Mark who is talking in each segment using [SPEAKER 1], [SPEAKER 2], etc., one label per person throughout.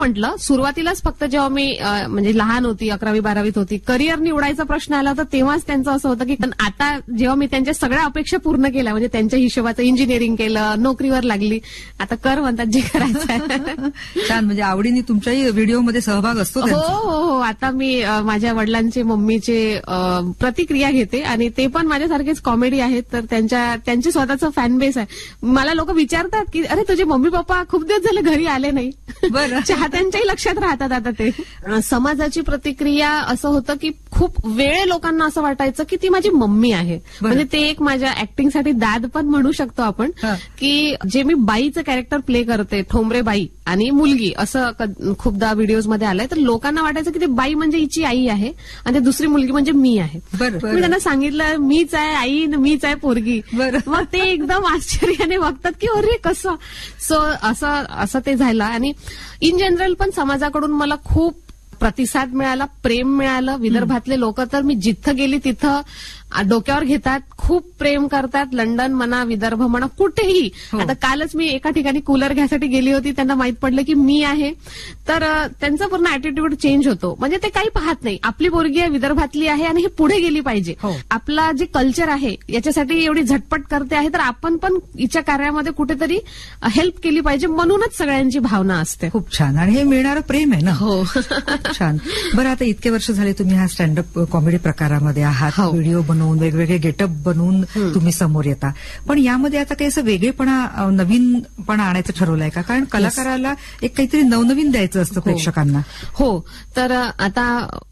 [SPEAKER 1] म्हटलं सुरुवातीलाच फक्त जेव्हा मी म्हणजे लहान होती 11वी-12वीत होती करिअर निवडायचा प्रश्न आला तर तेव्हाच त्यांचं असं होतं की पण आता जेव्हा मी त्यांच्या सगळ्या अपेक्षा पूर्ण केल्या म्हणजे त्यांच्या हिशोबाचं इंजिनिअरिंग केलं नोकरीवर लागली आता कर म्हणतात जे करायचं आहे.
[SPEAKER 2] छान. म्हणजे आवडीने तुमच्याही व्हिडिओमध्ये सहभाग असतो
[SPEAKER 1] हो हो हो. आता मी माझ्या वडिलांचे मम्मीचे प्रतिक्रिया घेते आणि ते पण माझ्यासारखेच कॉमेडी आहेत तर त्यांचे स्वतःचं फॅन बेस आहे. मला लोक विचारतात की अरे तुझे मम्मी पप्पा खूप दिवस झाले घरी आले नाही.
[SPEAKER 2] बरं.
[SPEAKER 1] चाहत्यांच्याही लक्षात राहतात आता ते. समाजाची प्रतिक्रिया असं होतं की खूप वेळ लोकांना असं वाटायचं की ती माझी मम्मी आहे. म्हणजे ते एक माझ्या ऍक्टिंगसाठी दाद पण म्हणू शकतो आपण की जे मी बाईचं कॅरेक्टर प्ले करते ठोंबरे बाई आणि मुलगी असं खूपदा व्हिडिओजमध्ये आलंय तर लोकांना वाटायचं की ते बाई म्हणजे हिची आई आहे आणि ते दुसरी मुलगी म्हणजे मी आहे. मी त्यांना सांगितलं मीच आहे आई मीच आहे पोरगी. मग ते एकदम आश्चर्याने बघतात की अरे कसं. सो असं ते झालं आणि इन जनरल पण समाजाकडून मला खूप प्रतिसाद मिळाला प्रेम मिळालं. विदर्भातले लोक तर मी जिथं गेली तिथं डोक्यावर घेतात खूप प्रेम करतात. लंडन म्हणा विदर्भ म्हणा कुठेही. आता कालच मी एका ठिकाणी कूलर घ्यायसाठी गेली होती त्यांना माहित पडलं की मी आहे तर त्यांचा पूर्ण ऍटिट्यूड चेंज होतो. म्हणजे ते काही पाहत नाही आपली पोरगी आहे विदर्भातली आहे आणि हे पुढे गेली पाहिजे. आपला जे कल्चर आहे याच्यासाठी एवढी झटपट करते आहे तर आपण पण हिच्या कार्यामध्ये कुठेतरी हेल्प केली पाहिजे म्हणूनच सगळ्यांची भावना असते.
[SPEAKER 2] खूप छान. आणि हे मिळणारं प्रेम आहे ना. हो छान. बरं आता इतके वर्ष झाले तुम्ही हा स्टँडअप कॉमेडी प्रकारामध्ये आहात. व्हिडिओ बनवून वेगवेगळे गेटअप बनवून तुम्ही समोर येता पण यामध्ये आता काही असं वेगळेपणा नवीनपणा आणायचं ठरवलंय का? कारण कलाकाराला एक काहीतरी नवनवीन द्यायचं असतं प्रेक्षकांना.
[SPEAKER 1] हो तर आता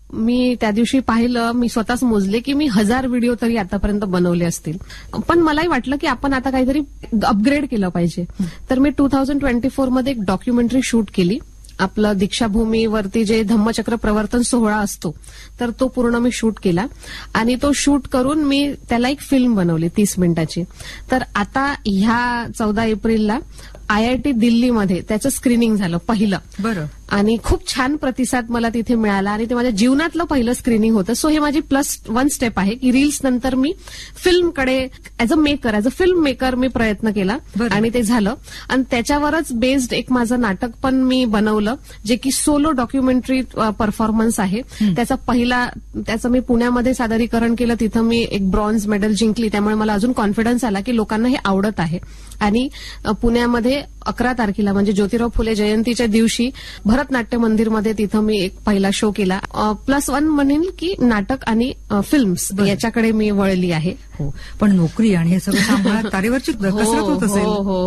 [SPEAKER 1] मी त्या दिवशी पाहिलं मी स्वतःच मोजले की मी 1000 व्हिडिओ तरी आतापर्यंत बनवले असतील. पण मलाही वाटलं की आपण आता काहीतरी अपग्रेड केलं पाहिजे. तर मी 2024 मध्ये एक डॉक्युमेंटरी शूट केली. आपलं दीक्षाभूमीवरती जे धम्मचक्र प्रवर्तन सोहळा असतो तर तो पूर्ण मी शूट केला आणि तो शूट करून मी त्याला एक फिल्म बनवली 30 मिनिटाची. तर आता ह्या 14 एप्रिलला IIT दिल्लीमध्ये त्याचं स्क्रीनिंग झालं पहिलं. बरं. आणि खूप छान प्रतिसाद मला तिथे मिळाला आणि ते माझ्या जीवनातलं पहिलं स्क्रीनिंग होतं. सो हे माझी +1 स्टेप आहे की रील्स नंतर मी फिल्मकडे ॲज अ फिल्म मेकर मी प्रयत्न केला आणि ते झालं. आणि त्याच्यावरच बेस्ड एक माझं नाटक पण मी बनवलं जे की सोलो डॉक्युमेंटरी परफॉर्मन्स आहे. त्याचं मी पुण्यामध्ये सादरीकरण केलं. तिथं मी एक ब्रॉन्झ मेडल जिंकली. त्यामुळे मला अजून कॉन्फिडन्स आला की लोकांना हे आवडत आहे. आणि पुण्यामध्ये 11 तारखेला म्हणजे ज्योतिराव फुले जयंतीच्या दिवशी भरतनाट्य मंदिरमध्ये तिथं मी एक पहिला शो केला. +1 म्हणेल की नाटक आणि फिल्म्स याच्याकडे मी वळली आहे.
[SPEAKER 2] हो पण नोकरी आणि हे सगळं सांभाळत तारेवरची कसरत होत असेल.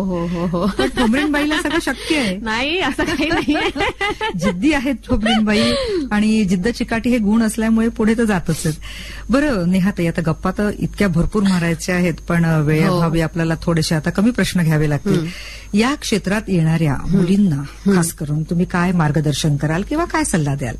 [SPEAKER 1] हो
[SPEAKER 2] ठोंबरेबाईला सगळं शक्य आहे.
[SPEAKER 1] नाही असं काही नाही.
[SPEAKER 2] जिद्दी आहेत ठोंबरेबाई आणि जिद्द चिकाटी हे गुण असल्यामुळे पुढे तर जातच आहेत. बरं नेहाताई आता गप्पा तर इतक्या भरपूर मारायच्या आहेत पण वेळेअभावी आपल्याला थोडेसे आता कमी प्रश्न घ्यावे लागतील. या क्षेत्रात येणाऱ्या मुलींना खास करून तुम्ही काय मार्गदर्शन कराल किंवा काय सल्ला द्याल?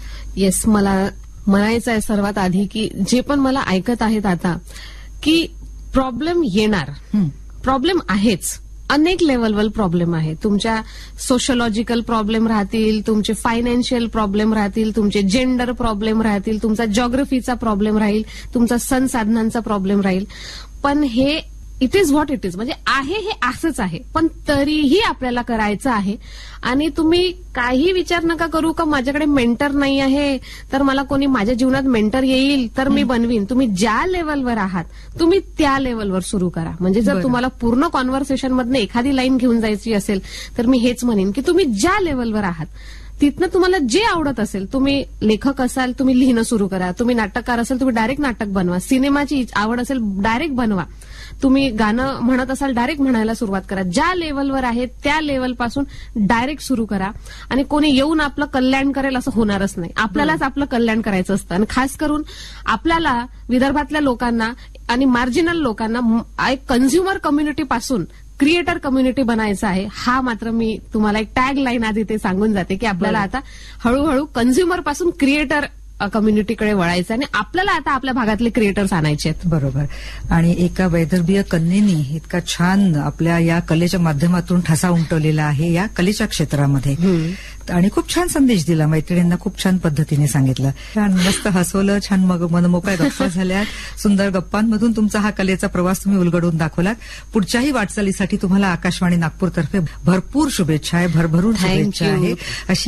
[SPEAKER 1] येस मला म्हणायचं आहे सर्वात आधी की जे पण मला ऐकत आहेत आता की प्रॉब्लेम येणार. प्रॉब्लेम आहेच. अनेक लेवलवर प्रॉब्लेम आहे. तुमच्या सोशोलॉजिकल प्रॉब्लेम राहतील तुमचे फायनान्शियल प्रॉब्लेम राहतील तुमचे जेंडर प्रॉब्लेम राहतील तुमचा जॉग्रफीचा प्रॉब्लेम राहील तुमचा सण साधनांचा प्रॉब्लेम राहील. पण हे it is what it is म्हणजे आहे हे असंच आहे पण तरीही आपल्याला करायचं आहे. आणि तुम्ही काही विचार नका करू का माझ्याकडे मेंटर नाही आहे तर मला कोणी माझ्या जीवनात मेंटर येईल तर मी बनवीन. तुम्ही ज्या लेवलवर आहात तुम्ही त्या लेवलवर सुरू करा. म्हणजे जर तुम्हाला पूर्ण कॉन्व्हर्सेशनमधनं एखादी लाईन घेऊन जायची असेल तर मी हेच म्हणेन की तुम्ही ज्या लेवलवर आहात तिथनं तुम्हाला जे आवडत असेल तुम्ही लेखक असाल तुम्ही लिहिणं सुरू करा. तुम्ही नाटककार असाल तुम्ही डायरेक्ट नाटक बनवा. सिनेमाची आवड असेल डायरेक्ट बनवा. तुम्ही गाणं म्हणत असाल डायरेक्ट म्हणायला सुरुवात करा. ज्या लेवलवर आहे त्या लेवलपासून डायरेक्ट सुरू करा. आणि कोणी येऊन आपलं कल्याण करेल असं होणारच नाही. आपल्यालाच आपलं कल्याण करायचं असतं. आणि खास करून आपल्याला विदर्भातल्या लोकांना आणि मार्जिनल लोकांना एक कन्झ्युमर कम्युनिटीपासून क्रिएटर कम्युनिटी बनायचं आहे. हा मात्र मी तुम्हाला एक टॅग लाईन आधी ते सांगून जाते की आपल्याला आता हळूहळू कन्झ्युमर पासून क्रिएटर कम्युनिटीकडे वळायचं आणि आपल्याला आता आपल्या भागातले क्रिएटर्स आणायचे आहेत.
[SPEAKER 2] बरोबर. आणि एका वैदर्भीय कन्येनी इतका छान आपल्या या कलेच्या माध्यमातून ठसा उमटवलेला आहे या कलेच्या क्षेत्रामध्ये आणि खूप छान संदेश दिला. मैत्रिणींना खूप छान पद्धतीने सांगितलं. छान मस्त हसवलं. छान मनमोकळ्या गप्पा झाल्या. सुंदर गप्पांमधून तुमचा हा कलेचा प्रवास तुम्ही उलगडून दाखवलात. पुढच्याही वाटचालीसाठी तुम्हाला आकाशवाणी नागपूरतर्फे भरपूर शुभेच्छा आहे. भरभरून शुभेच्छा आहे. अशी